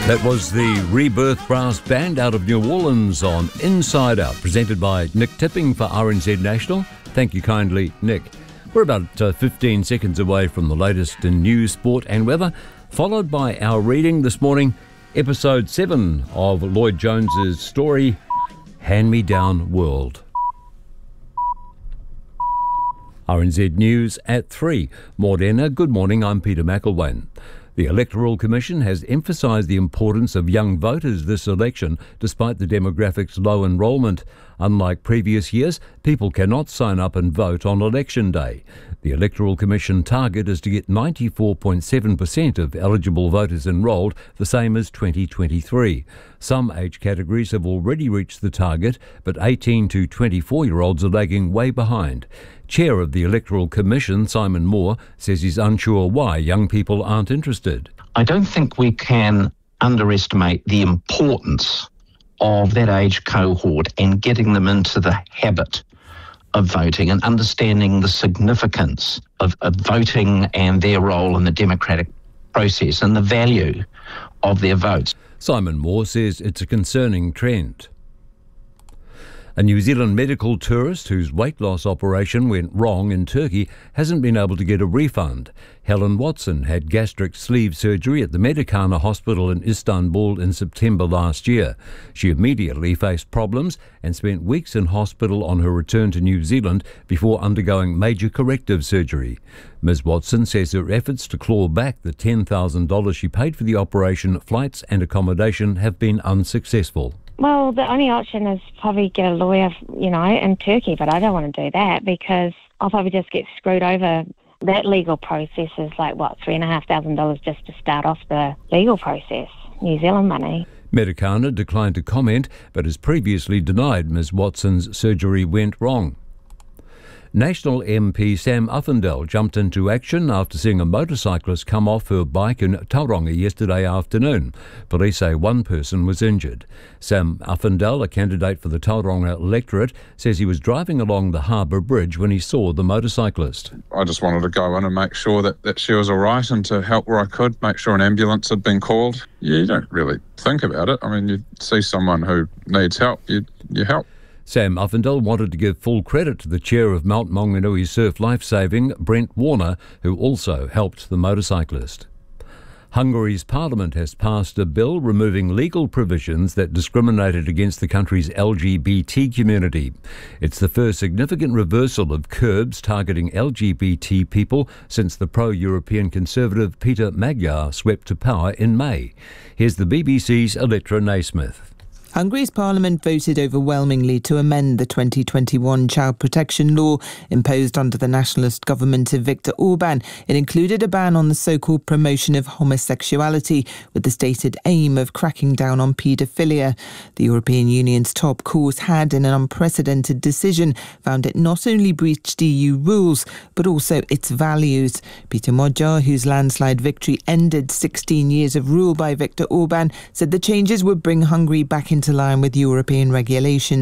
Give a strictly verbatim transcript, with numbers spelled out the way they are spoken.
That was the Rebirth Brass Band out of New Orleans on Inside Out, presented by Nick Tipping for R N Z National. Thank you kindly, Nick. We're about uh, fifteen seconds away from the latest in news, sport and weather, followed by our reading this morning, episode seven of Lloyd Jones's story, Hand-Me-Down World. R N Z News at three. Morena, good morning, I'm Peter McElwain. The Electoral Commission has emphasised the importance of young voters this election, despite the demographics' low enrolment. Unlike previous years, people cannot sign up and vote on election day. The Electoral Commission target is to get ninety-four point seven percent of eligible voters enrolled, the same as twenty twenty-three. Some age categories have already reached the target, but eighteen to twenty-four-year-olds are lagging way behind. Chair of the Electoral Commission, Simon Moore, says he's unsure why young people aren't interested. I don't think we can underestimate the importance of that age cohort and getting them into the habit of voting and understanding the significance of, of voting and their role in the democratic process and the value of their votes. Simon Moore says it's a concerning trend. A New Zealand medical tourist whose weight loss operation went wrong in Turkey hasn't been able to get a refund. Helen Watson had gastric sleeve surgery at the Medicana Hospital in Istanbul in September last year. She immediately faced problems and spent weeks in hospital on her return to New Zealand before undergoing major corrective surgery. Miz Watson says her efforts to claw back the ten thousand dollars she paid for the operation, flights and accommodation have been unsuccessful. Well, the only option is probably get a lawyer, you know, in Turkey, but I don't want to do that because I'll probably just get screwed over. That legal process is like, what, three and a half thousand dollars just to start off the legal process, New Zealand money. Medicana declined to comment, but has previously denied Miz Watson's surgery went wrong. National M P Sam Uffindell jumped into action after seeing a motorcyclist come off her bike in Tauranga yesterday afternoon. Police say one person was injured. Sam Uffindell, a candidate for the Tauranga electorate, says he was driving along the Harbour Bridge when he saw the motorcyclist. I just wanted to go in and make sure that, that she was all right and to help where I could, make sure an ambulance had been called. You don't really think about it. I mean, you see someone who needs help, you, you help. Sam Uffindell wanted to give full credit to the chair of Mount Maunganui Surf Lifesaving, Brent Warner, who also helped the motorcyclist. Hungary's parliament has passed a bill removing legal provisions that discriminated against the country's L G B T community. It's the first significant reversal of curbs targeting L G B T people since the pro-European conservative Peter Magyar swept to power in May. Here's the B B C's Electra Naismith. Hungary's parliament voted overwhelmingly to amend the twenty twenty-one child protection law imposed under the nationalist government of Viktor Orban. It included a ban on the so-called promotion of homosexuality, with the stated aim of cracking down on paedophilia. The European Union's top court had, in an unprecedented decision, found it not only breached E U rules, but also its values. Peter Magyar, whose landslide victory ended sixteen years of rule by Viktor Orban, said the changes would bring Hungary back into line with European regulations.